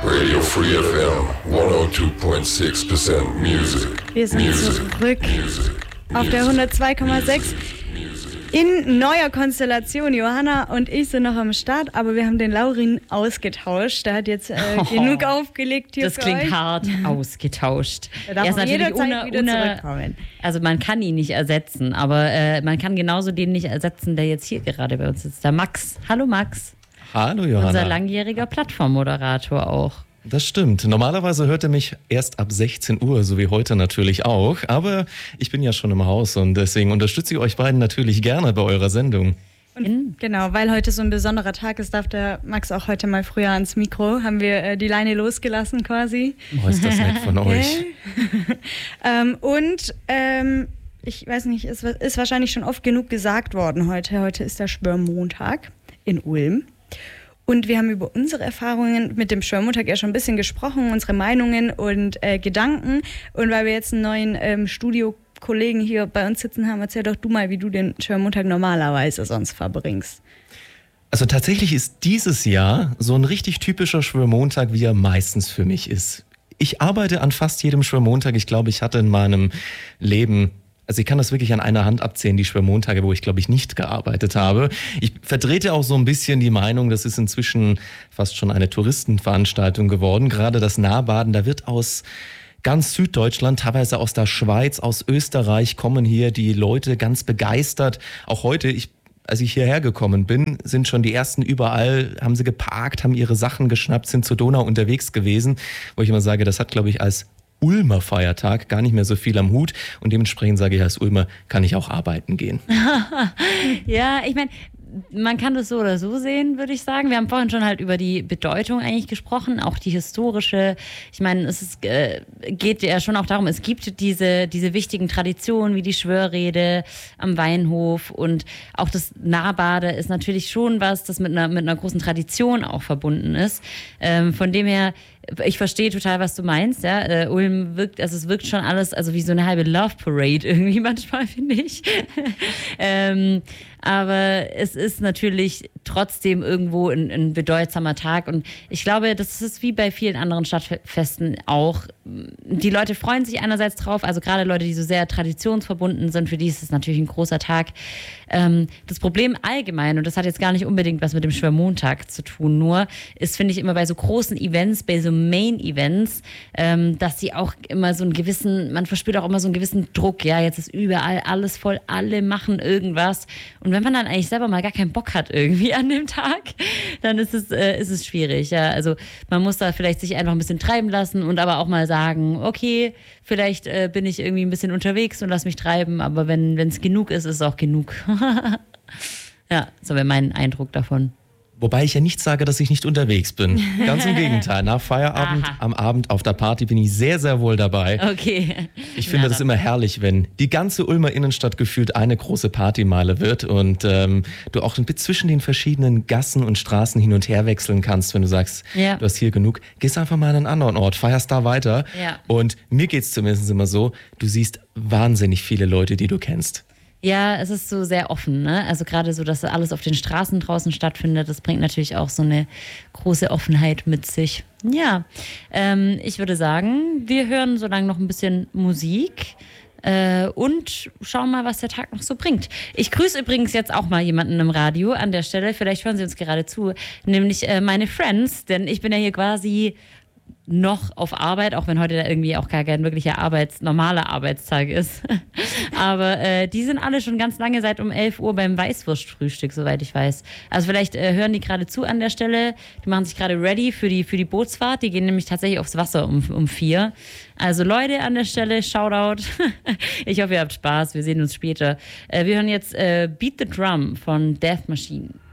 Radio Free FM 102.6% Music. Wir sind zurück auf der 102,6 in neuer Konstellation. Johanna und ich sind noch am Start, aber wir haben den Laurin ausgetauscht. Der hat jetzt genug aufgelegt hier. Das für klingt euch. hart, ausgetauscht. Er darf ist natürlich jederzeit wieder zurückkommen. Also man kann ihn nicht ersetzen, aber man kann genauso den nicht ersetzen, der jetzt hier gerade bei uns sitzt. Der Max. Hallo Max. Hallo Johanna. Unser langjähriger Plattformmoderator auch. Das stimmt. Normalerweise hört er mich erst ab 16 Uhr, so wie heute natürlich auch. Aber ich bin ja schon im Haus und deswegen unterstütze ich euch beiden natürlich gerne bei eurer Sendung. Und genau, weil heute so ein besonderer Tag ist, darf der Max auch heute mal früher ans Mikro. Haben wir die Leine losgelassen quasi. Oh, ist das nett von euch. Ich weiß nicht, es ist wahrscheinlich schon oft genug gesagt worden heute. Heute ist der Schwörmontag in Ulm. Und wir haben über unsere Erfahrungen mit dem Schwörmontag ja schon ein bisschen gesprochen, unsere Meinungen und Gedanken. Und weil wir jetzt einen neuen Studiokollegen hier bei uns sitzen haben, erzähl doch du mal, wie du den Schwörmontag normalerweise sonst verbringst. Also tatsächlich ist dieses Jahr so ein richtig typischer Schwörmontag, wie er meistens für mich ist. Ich arbeite an fast jedem Schwörmontag. Ich glaube, ich hatte in meinem Leben... Also ich kann das wirklich an einer Hand abzählen, die Schwörmontage, wo ich, glaube ich, nicht gearbeitet habe. Ich vertrete auch so ein bisschen die Meinung, das ist inzwischen fast schon eine Touristenveranstaltung geworden. Gerade das Nahbaden, da wird aus ganz Süddeutschland, teilweise aus der Schweiz, aus Österreich kommen hier die Leute ganz begeistert. Auch heute, als ich hierher gekommen bin, sind schon die ersten überall, haben sie geparkt, haben ihre Sachen geschnappt, sind zur Donau unterwegs gewesen. Wo ich immer sage, das hat, glaube ich, als Ulmer Feiertag gar nicht mehr so viel am Hut und dementsprechend sage ich, als Ulmer kann ich auch arbeiten gehen. Ja, ich meine, man kann das so oder so sehen, würde ich sagen. Wir haben vorhin schon halt über die Bedeutung eigentlich gesprochen, auch die historische. Ich meine, geht ja schon auch darum, es gibt diese wichtigen Traditionen wie die Schwörrede am Weinhof und auch das Nahbade ist natürlich schon was, das mit einer großen Tradition auch verbunden ist. Von dem her, ich verstehe total, was du meinst. Ja? Ulm wirkt, also es wirkt schon alles, also wie so eine halbe Love Parade irgendwie manchmal, finde ich. Aber es ist natürlich trotzdem irgendwo ein bedeutsamer Tag. Und ich glaube, das ist wie bei vielen anderen Stadtfesten auch. Die Leute freuen sich einerseits drauf, also gerade Leute, die so sehr traditionsverbunden sind, für die ist es natürlich ein großer Tag. Das Problem allgemein, und das hat jetzt gar nicht unbedingt was mit dem Schwörmontag zu tun, nur ist, finde ich, immer bei so großen Events, bei so Main-Events, dass sie auch immer so einen gewissen, man verspürt auch immer so einen gewissen Druck. Ja, jetzt ist überall alles voll, alle machen irgendwas. Und wenn man dann eigentlich selber mal gar keinen Bock hat irgendwie an dem Tag, dann ist es schwierig. Ja? Also man muss da vielleicht sich einfach ein bisschen treiben lassen und aber auch mal sagen, okay, vielleicht bin ich irgendwie ein bisschen unterwegs und lass mich treiben, aber wenn es genug ist, ist es auch genug. Ja, so wäre mein Eindruck davon. Wobei ich ja nicht sage, dass ich nicht unterwegs bin. Ganz im Gegenteil. Nach Feierabend, am Abend auf der Party bin ich sehr, sehr wohl dabei. Okay. Ich finde das immer herrlich, wenn die ganze Ulmer Innenstadt gefühlt eine große Partymeile wird und du auch zwischen den verschiedenen Gassen und Straßen hin und her wechseln kannst, wenn du sagst, du hast hier genug, gehst einfach mal an einen anderen Ort, feierst da weiter. Ja. Und mir geht's zumindest immer so, du siehst wahnsinnig viele Leute, die du kennst. Ja, es ist so sehr offen, ne? Also gerade so, dass alles auf den Straßen draußen stattfindet, das bringt natürlich auch so eine große Offenheit mit sich. Ja, ich würde sagen, wir hören so lange noch ein bisschen Musik und schauen mal, was der Tag noch so bringt. Ich grüße übrigens jetzt auch mal jemanden im Radio an der Stelle, vielleicht hören Sie uns gerade zu, nämlich meine Friends, denn ich bin ja hier quasi noch auf Arbeit, auch wenn heute da irgendwie auch gar kein wirklicher normaler Arbeitstag ist. Aber die sind alle schon ganz lange seit um 11 Uhr beim Weißwurstfrühstück, soweit ich weiß. Also vielleicht hören die gerade zu an der Stelle. Die machen sich gerade ready für die Bootsfahrt. Die gehen nämlich tatsächlich aufs Wasser um 4. Also Leute an der Stelle, Shoutout. Ich hoffe, ihr habt Spaß. Wir sehen uns später. Wir hören jetzt Beat the Drum von Death Machine.